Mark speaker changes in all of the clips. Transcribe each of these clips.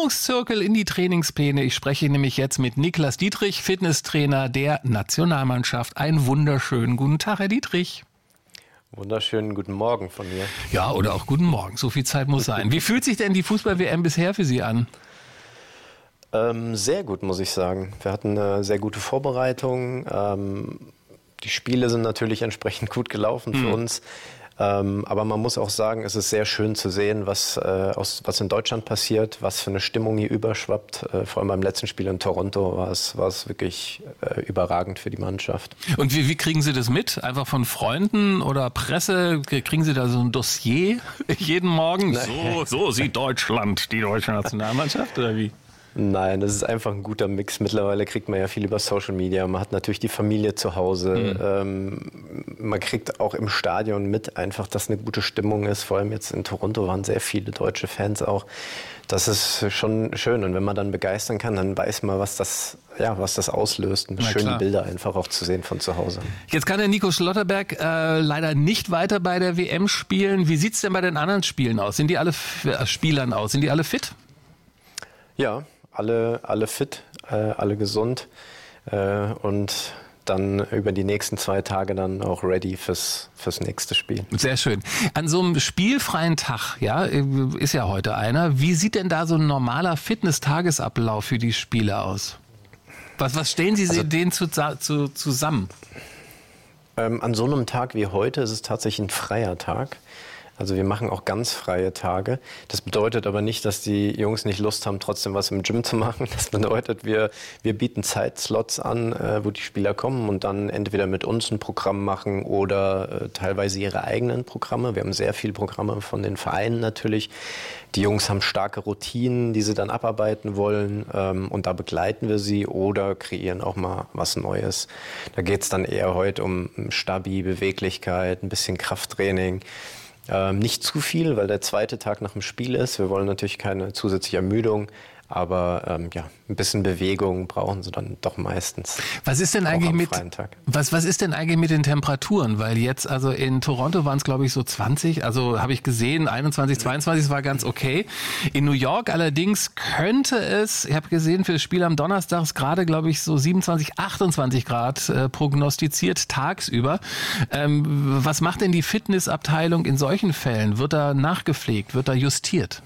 Speaker 1: Stimmungszirkel in die Trainingspläne. Ich spreche nämlich jetzt mit Niklas Dietrich, Fitnesstrainer der Nationalmannschaft. Einen wunderschönen guten Tag, Herr Dietrich.
Speaker 2: Wunderschönen guten Morgen von mir.
Speaker 1: Ja, oder auch guten Morgen. So viel Zeit muss sein. Wie fühlt sich denn die Fußball-WM bisher für Sie an?
Speaker 2: Sehr gut, muss ich sagen. Wir hatten eine sehr gute Vorbereitung. Die Spiele sind natürlich entsprechend gut gelaufen für uns. Aber man muss auch sagen, es ist sehr schön zu sehen, was in Deutschland passiert, was für eine Stimmung hier überschwappt. Vor allem beim letzten Spiel in Toronto war es wirklich überragend für die Mannschaft.
Speaker 1: Und wie kriegen Sie das mit? Einfach von Freunden oder Presse? Kriegen Sie da so ein Dossier jeden Morgen? So sieht Deutschland, die deutsche Nationalmannschaft, oder wie?
Speaker 2: Nein, das ist einfach ein guter Mix. Mittlerweile kriegt man ja viel über Social Media. Man hat natürlich die Familie zu Hause. Man kriegt auch im Stadion mit einfach, dass eine gute Stimmung ist. Vor allem jetzt in Toronto waren sehr viele deutsche Fans auch. Das ist schon schön. Und wenn man dann begeistern kann, dann weiß man, was das auslöst. Und schöne Bilder einfach auch zu sehen von zu Hause.
Speaker 1: Jetzt kann der Nico Schlotterberg leider nicht weiter bei der WM spielen. Wie sieht's denn bei den anderen Spielen aus? Sind die alle fit?
Speaker 2: Ja. Alle fit, alle gesund und dann über die nächsten 2 Tage dann auch ready fürs nächste Spiel.
Speaker 1: Sehr schön. An so einem spielfreien Tag, ja, ist ja heute einer. Wie sieht denn da so ein normaler Fitness-Tagesablauf für die Spieler aus? Was stellen Sie denen zusammen?
Speaker 2: An so einem Tag wie heute ist es tatsächlich ein freier Tag. Also wir machen auch ganz freie Tage. Das bedeutet aber nicht, dass die Jungs nicht Lust haben, trotzdem was im Gym zu machen. Das bedeutet, wir bieten Zeitslots an, wo die Spieler kommen und dann entweder mit uns ein Programm machen oder teilweise ihre eigenen Programme. Wir haben sehr viele Programme von den Vereinen natürlich. Die Jungs haben starke Routinen, die sie dann abarbeiten wollen und da begleiten wir sie oder kreieren auch mal was Neues. Da geht es dann eher heute um Stabi, Beweglichkeit, ein bisschen Krafttraining. Nicht zu viel, weil der zweite Tag nach dem Spiel ist. Wir wollen natürlich keine zusätzliche Ermüdung, aber ein bisschen Bewegung brauchen sie dann doch meistens.
Speaker 1: Was ist denn eigentlich was ist denn eigentlich mit den Temperaturen? Weil jetzt, also in Toronto waren es glaube ich so 20, also habe ich gesehen, 21, 22, das war ganz okay. In New York allerdings könnte es, ich habe gesehen, für das Spiel am Donnerstag ist gerade glaube ich so 27, 28 Grad prognostiziert tagsüber. Was macht denn die Fitnessabteilung in solchen Fällen? Wird da nachgepflegt, wird da justiert?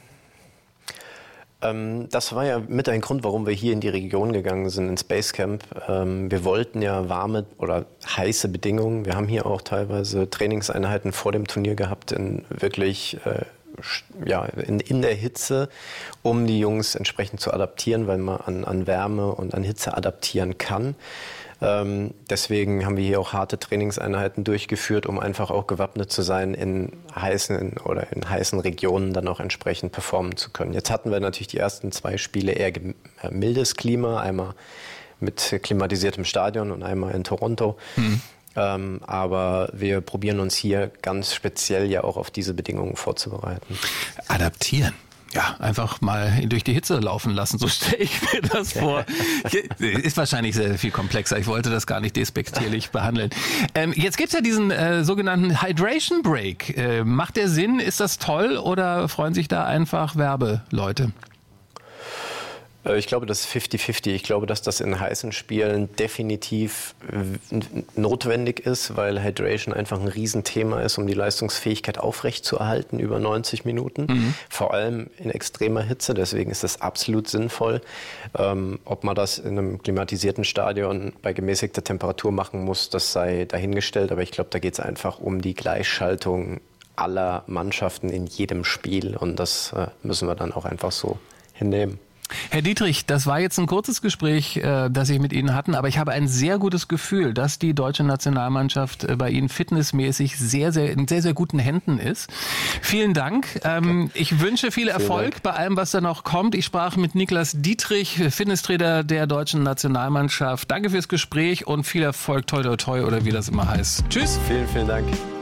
Speaker 2: Das war ja mit ein Grund, warum wir hier in die Region gegangen sind, ins Basecamp. Wir wollten ja warme oder heiße Bedingungen. Wir haben hier auch teilweise Trainingseinheiten vor dem Turnier gehabt, in wirklich in der Hitze, um die Jungs entsprechend zu adaptieren, weil man an Wärme und an Hitze adaptieren kann. Deswegen haben wir hier auch harte Trainingseinheiten durchgeführt, um einfach auch gewappnet zu sein, in heißen Regionen dann auch entsprechend performen zu können. Jetzt hatten wir natürlich die ersten 2 Spiele eher mildes Klima, einmal mit klimatisiertem Stadion und einmal in Toronto. Aber wir probieren uns hier ganz speziell ja auch auf diese Bedingungen vorzubereiten.
Speaker 1: Adaptieren. Ja, einfach mal durch die Hitze laufen lassen, so stelle ich mir das vor. Ist wahrscheinlich sehr viel komplexer. Ich wollte das gar nicht despektierlich behandeln. Jetzt gibt's ja diesen sogenannten Hydration Break. Macht der Sinn? Ist das toll oder freuen sich da einfach Werbeleute?
Speaker 2: Ich glaube, das ist 50-50. Ich glaube, dass das in heißen Spielen definitiv notwendig ist, weil Hydration einfach ein Riesenthema ist, um die Leistungsfähigkeit aufrechtzuerhalten über 90 Minuten. Vor allem in extremer Hitze. Deswegen ist das absolut sinnvoll. Ob man das in einem klimatisierten Stadion bei gemäßigter Temperatur machen muss, das sei dahingestellt. Aber ich glaube, da geht es einfach um die Gleichschaltung aller Mannschaften in jedem Spiel. Und das müssen wir dann auch einfach so hinnehmen.
Speaker 1: Herr Dietrich, das war jetzt ein kurzes Gespräch, das ich mit Ihnen hatten, aber ich habe ein sehr gutes Gefühl, dass die deutsche Nationalmannschaft bei Ihnen fitnessmäßig in sehr, sehr guten Händen ist. Vielen Dank. Ich wünsche viel Erfolg bei allem, was da noch kommt. Ich sprach mit Niklas Dietrich, Fitnesstrainer der deutschen Nationalmannschaft. Danke fürs Gespräch und viel Erfolg, toi toi toi oder wie das immer heißt. Tschüss.
Speaker 2: Vielen, vielen Dank.